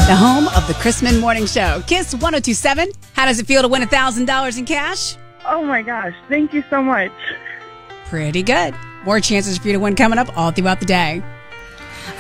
the home of the Chrisman Morning Show. Kiss 102.7. How does it feel to win $1,000 in cash? Oh my gosh, thank you so much. Pretty good. More chances for you to win coming up all throughout the day.